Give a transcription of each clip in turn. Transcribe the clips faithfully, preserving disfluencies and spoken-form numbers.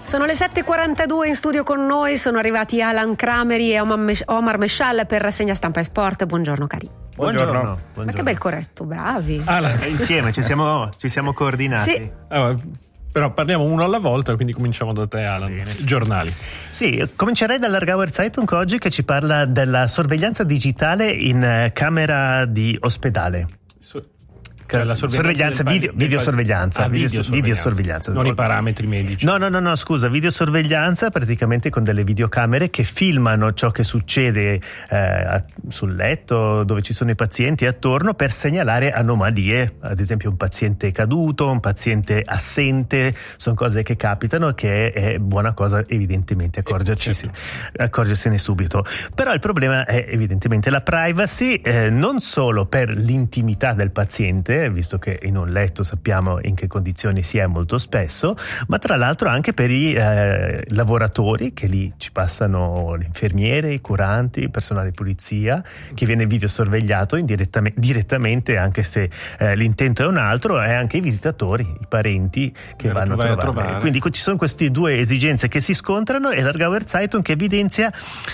Sono le sette e quarantadue, in studio con noi sono arrivati Alan Crameri e Omar Mescial per Rassegna Stampa e Sport. Buongiorno cari. Buongiorno. Buongiorno. Buongiorno. Ma che bel corretto, bravi. Alan, insieme ci siamo, ci siamo coordinati. Sì. Allora, però parliamo uno alla volta, quindi cominciamo da te, Alan. Bene. Giornali. Sì, comincerei dall'Aargauer Zeitung oggi, che ci parla della sorveglianza digitale in camera di ospedale. So- Cioè la sorveglianza, del, video, del, videosorveglianza, ah, video, videosorveglianza. videosorveglianza. Non i parametri medici. No, no, no, no, scusa, videosorveglianza praticamente con delle videocamere che filmano ciò che succede eh, sul letto, dove ci sono i pazienti attorno, per segnalare anomalie, ad esempio un paziente caduto, un paziente assente, sono cose che capitano, che è buona cosa evidentemente accorgerci, certo. accorgersene subito. Però il problema è evidentemente la privacy, eh, non solo per l'intimità del paziente, visto che in un letto sappiamo in che condizioni si è molto spesso, ma tra l'altro anche per i eh, lavoratori che lì ci passano, le infermiere, i curanti, il personale di polizia, che viene videosorvegliato indirettamente, direttamente, anche se eh, l'intento è un altro, e anche i visitatori, i parenti che vanno a trovare. a trovare. Quindi ci sono queste due esigenze che si scontrano, e l'Aargauer Zeitung che evidenzia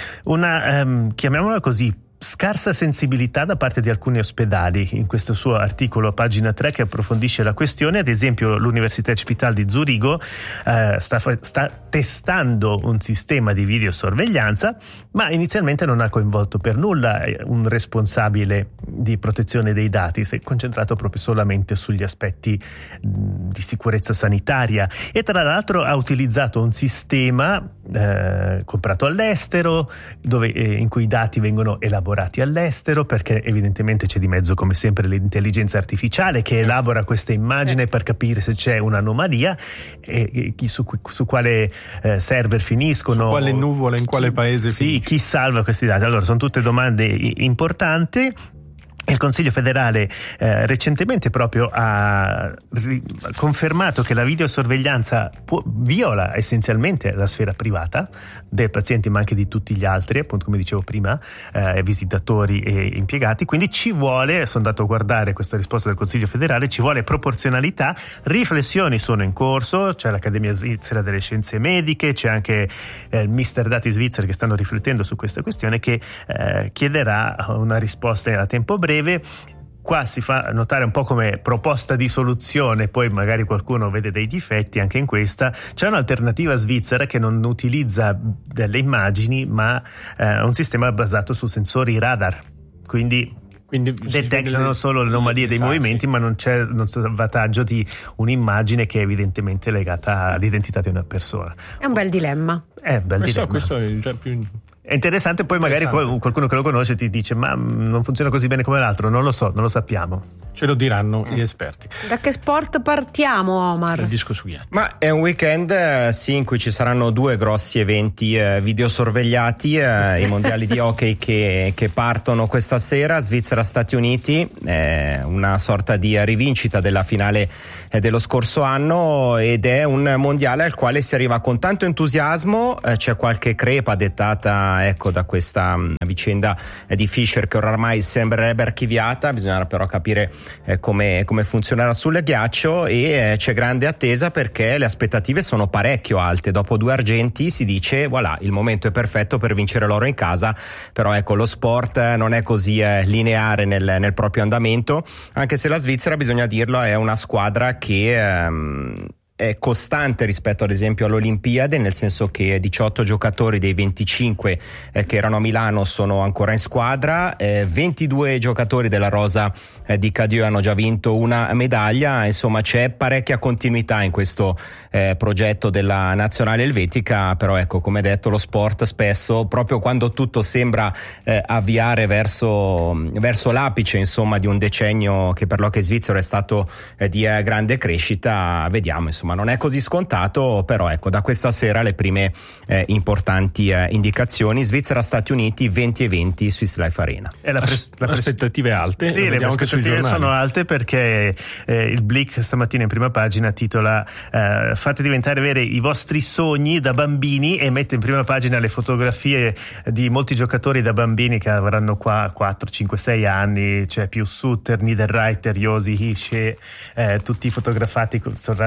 una, ehm, chiamiamola così, scarsa sensibilità da parte di alcuni ospedali. In questo suo articolo a pagina tre, che approfondisce la questione, ad esempio l'Universitätsspital di Zurigo eh, sta, sta testando un sistema di videosorveglianza, ma inizialmente non ha coinvolto per nulla un responsabile di protezione dei dati, si è concentrato proprio solamente sugli aspetti di sicurezza sanitaria, e tra l'altro ha utilizzato un sistema eh, comprato all'estero, dove, eh, in cui i dati vengono elaborati all'estero, perché evidentemente c'è di mezzo, come sempre, l'intelligenza artificiale che elabora questa immagine per capire se c'è un'anomalia e, e su, su quale eh, server finiscono, su quale nuvola, in quale chi, paese sì, finisce. Chi salva questi dati. Allora, sono tutte domande importanti. Il Consiglio federale eh, recentemente proprio ha ri- confermato che la videosorveglianza può, viola essenzialmente la sfera privata dei pazienti, ma anche di tutti gli altri, appunto come dicevo prima, eh, visitatori e impiegati. Quindi ci vuole, sono andato a guardare questa risposta del Consiglio federale, ci vuole proporzionalità, riflessioni sono in corso, c'è l'Accademia Svizzera delle Scienze Mediche, c'è anche eh, il Mister Dati Svizzera che stanno riflettendo su questa questione, che eh, chiederà una risposta a tempo breve. Qua si fa notare un po' come proposta di soluzione, poi magari qualcuno vede dei difetti anche in questa. C'è un'alternativa svizzera che non utilizza delle immagini, ma eh, un sistema basato su sensori radar, quindi Quindi detectano le, solo le anomalie dei movimenti, ma non c'è il salvataggio di un'immagine che è evidentemente legata all'identità di una persona. È un bel dilemma. È un bel questo, dilemma. Questo è già più... È interessante, poi magari qualcuno che lo conosce ti dice ma non funziona così bene come l'altro, non lo so, non lo sappiamo. Ce lo diranno gli esperti. Da che sport partiamo, Omar? Il disco su ghiaccio. Ma è un weekend eh, sì, in cui ci saranno due grossi eventi eh, videosorvegliati, eh, i mondiali di hockey che, che partono questa sera, Svizzera-Stati Uniti, eh, una sorta di rivincita della finale eh, dello scorso anno, ed è un mondiale al quale si arriva con tanto entusiasmo, eh, c'è qualche crepa dettata ecco da questa mh, vicenda eh, di Fischer, che ormai sembrerebbe archiviata, bisognerà però capire eh, come, come funzionerà sul ghiaccio, e eh, c'è grande attesa perché le aspettative sono parecchio alte. Dopo due argenti si dice voilà, il momento è perfetto per vincere l'oro in casa, però ecco, lo sport eh, non è così eh, lineare nel, nel proprio andamento, anche se la Svizzera, bisogna dirlo, è una squadra che ehm, è costante rispetto ad esempio all'Olimpiade, nel senso che diciotto giocatori dei venticinque eh, che erano a Milano sono ancora in squadra, eh, ventidue giocatori della rosa eh, di Cadieux hanno già vinto una medaglia, insomma c'è parecchia continuità in questo eh, progetto della nazionale elvetica. Però ecco, come detto, lo sport spesso, proprio quando tutto sembra eh, avviare verso, verso l'apice insomma di un decennio che per l'hockey svizzero è stato eh, di eh, grande crescita, vediamo insomma non è così scontato, però ecco, da questa sera le prime eh, importanti eh, indicazioni. Svizzera-Stati Uniti venti e venti Swiss Life Arena. E la pres- la pres- aspettative alte, sì, le aspettative sono alte perché eh, il Blick stamattina in prima pagina titola eh, fate diventare veri i vostri sogni da bambini, e mette in prima pagina le fotografie di molti giocatori da bambini che avranno qua quattro, cinque, sei anni, cioè più Sutter, Niederreiter, Josi, Hische, eh, tutti fotografati, saranno dati dei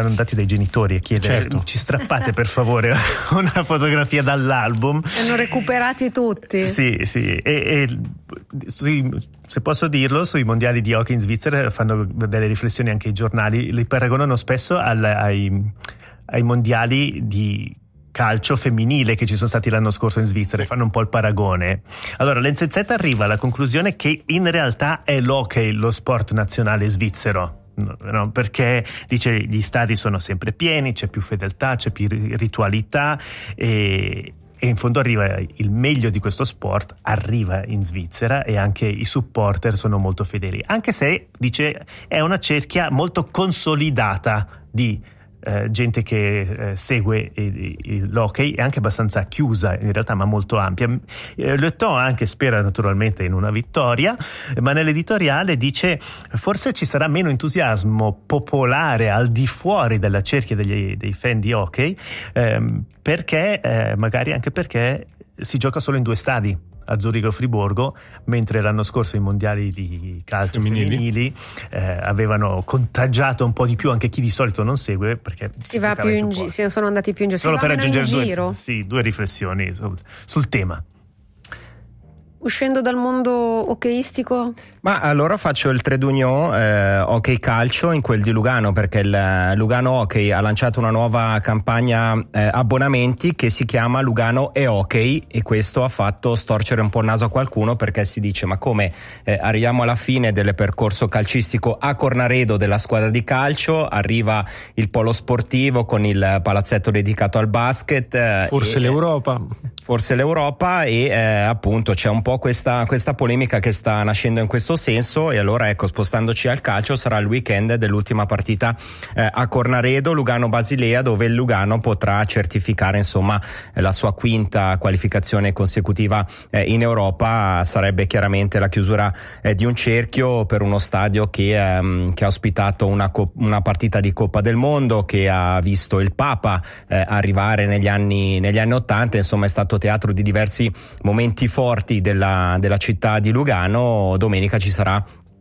ai genitori e chiedere certo. ci strappate per favore una fotografia dall'album. E hanno recuperati tutti. Sì, sì. E, e sui, se posso dirlo, sui mondiali di hockey in Svizzera fanno delle riflessioni anche i giornali, li paragonano spesso al, ai, ai mondiali di calcio femminile che ci sono stati l'anno scorso in Svizzera, e fanno un po' il paragone. Allora l'N Z Z arriva alla conclusione che in realtà è l'hockey lo sport nazionale svizzero. No, perché dice gli stadi sono sempre pieni, c'è più fedeltà, c'è più ritualità e, e in fondo arriva il meglio di questo sport, arriva in Svizzera e anche i supporter sono molto fedeli, anche se dice è una cerchia molto consolidata di Eh, gente che eh, segue il, il, l'hockey, è anche abbastanza chiusa in realtà, ma molto ampia. eh, Le Temps anche spera naturalmente in una vittoria, ma nell'editoriale dice forse ci sarà meno entusiasmo popolare al di fuori della cerchia degli, dei fan di hockey, ehm, perché eh, magari anche perché si gioca solo in due stadi, a Zurigo e Friburgo, mentre l'anno scorso i mondiali di calcio femminili, femminili eh, avevano contagiato un po' di più anche chi di solito non segue, perché si, si va più in giro, si sono andati più in giro, solo si per aggiungere in due, giro. sì, due riflessioni sul, sul tema. Uscendo dal mondo hockeyistico? Ma allora faccio il trade union eh, hockey calcio in quel di Lugano, perché il Lugano Hockey ha lanciato una nuova campagna eh, abbonamenti che si chiama Lugano e Hockey, e questo ha fatto storcere un po' il naso a qualcuno, perché si dice ma come eh, arriviamo alla fine del percorso calcistico a Cornaredo della squadra di calcio, arriva il polo sportivo con il palazzetto dedicato al basket, eh, forse e, l'Europa forse l'Europa e eh, appunto c'è un po' questa, questa polemica che sta nascendo in questo senso. E allora ecco, spostandoci al calcio, sarà il weekend dell'ultima partita eh, a Cornaredo, Lugano-Basilea, dove il Lugano potrà certificare insomma la sua quinta qualificazione consecutiva eh, in Europa. Sarebbe chiaramente la chiusura eh, di un cerchio per uno stadio che, ehm, che ha ospitato una, co- una partita di Coppa del Mondo, che ha visto il Papa eh, arrivare negli anni negli anni ottanta, insomma è stato teatro di diversi momenti forti della, della città di Lugano. Domenica ci sarà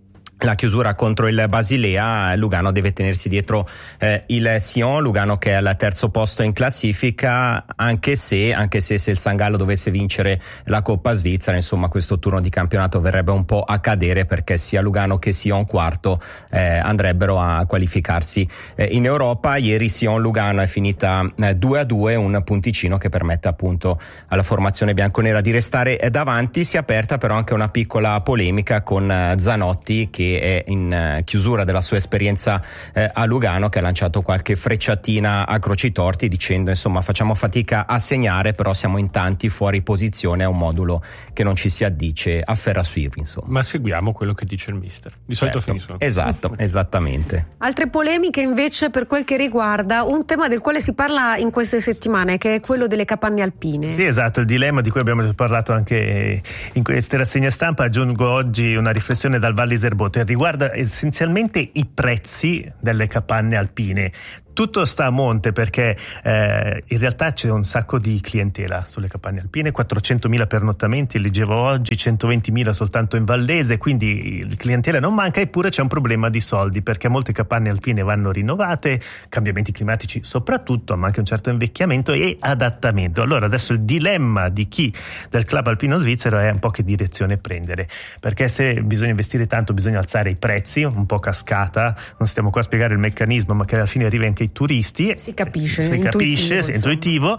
la chiusura contro il Basilea. Lugano deve tenersi dietro eh, il Sion, Lugano che è al terzo posto in classifica, anche se anche se, se il San Gallo dovesse vincere la Coppa Svizzera, insomma questo turno di campionato verrebbe un po' a cadere, perché sia Lugano che Sion quarto eh, andrebbero a qualificarsi eh, in Europa. Ieri Sion-Lugano è finita eh, due a due, un punticino che permette appunto alla formazione bianconera di restare davanti. Si è aperta però anche una piccola polemica con eh, Zanotti, che è in chiusura della sua esperienza eh, a Lugano, che ha lanciato qualche frecciatina a Crocitorti dicendo insomma facciamo fatica a segnare, però siamo in tanti fuori posizione, è un modulo che non ci si addice a Ferraswirri, insomma. Ma seguiamo quello che dice il mister, di solito certo, finiscono esatto, esattamente. Altre polemiche invece per quel che riguarda un tema del quale si parla in queste settimane, che è quello delle capanne alpine. Sì, esatto, il dilemma di cui abbiamo parlato anche in queste rassegne stampa. Aggiungo oggi una riflessione dal Val Iserbote, riguarda essenzialmente i prezzi delle capanne alpine. Tutto sta a monte perché eh, in realtà c'è un sacco di clientela sulle capanne alpine, quattrocentomila pernottamenti, leggevo oggi, centoventimila soltanto in Vallese, quindi il clientela non manca, eppure c'è un problema di soldi, perché molte capanne alpine vanno rinnovate, cambiamenti climatici soprattutto, ma anche un certo invecchiamento e adattamento. Allora adesso il dilemma di chi del club alpino svizzero è un po' che direzione prendere, perché se bisogna investire tanto bisogna alzare i prezzi, un po' cascata, non stiamo qua a spiegare il meccanismo, ma che alla fine arriva anche i turisti, si capisce, si capisce, è intuitivo.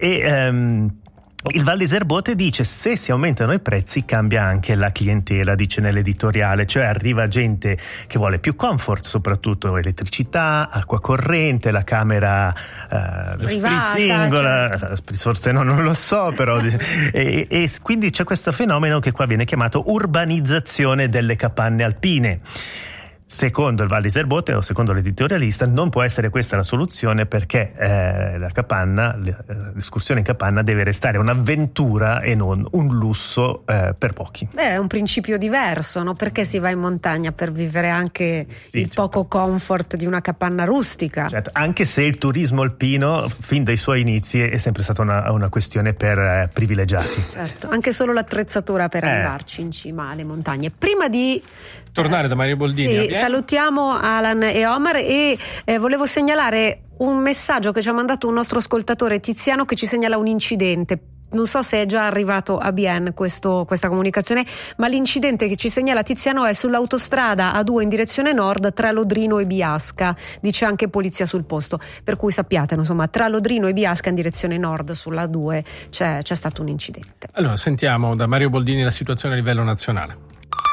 E um, il Val Iserbote dice se si aumentano i prezzi cambia anche la clientela, dice nell'editoriale, cioè arriva gente che vuole più comfort, soprattutto elettricità, acqua corrente, la camera uh, singola, certo. Forse no, non lo so, però e, e quindi c'è questo fenomeno che qua viene chiamato urbanizzazione delle capanne alpine. Secondo il Val Iserbote, o secondo l'editorialista, non può essere questa la soluzione, perché eh, la capanna, l'escursione in capanna deve restare un'avventura e non un lusso eh, per pochi. Beh, è un principio diverso, no? Perché si va in montagna per vivere anche sì, il certo. poco comfort di una capanna rustica. Certo, anche se il turismo alpino fin dai suoi inizi è sempre stata una, una questione per eh, privilegiati. Certo, anche solo l'attrezzatura per eh. andarci in cima alle montagne. Prima di tornare da Mario Boldini, sì, salutiamo Alan e Omar e eh, volevo segnalare un messaggio che ci ha mandato un nostro ascoltatore Tiziano, che ci segnala un incidente. Non so se è già arrivato a Bien questo, questa comunicazione, ma l'incidente che ci segnala Tiziano è sull'autostrada A due in direzione nord tra Lodrino e Biasca, dice anche polizia sul posto, per cui sappiate, insomma, tra Lodrino e Biasca in direzione nord sulla A due c'è, c'è stato un incidente. Allora sentiamo da Mario Boldini la situazione a livello nazionale.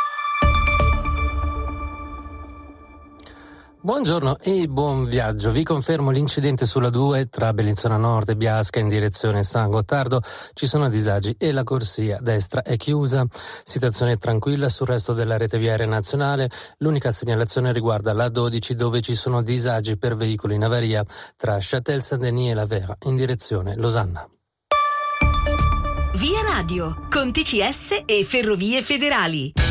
Buongiorno e buon viaggio. Vi confermo l'incidente sulla due tra Bellinzona Nord e Biasca in direzione San Gottardo. Ci sono disagi e la corsia destra è chiusa. Situazione tranquilla sul resto della rete viaria nazionale. L'unica segnalazione riguarda la dodici, dove ci sono disagi per veicoli in avaria tra Châtel Saint-Denis e La Vera in direzione Losanna. Via Radio con T C S e Ferrovie Federali.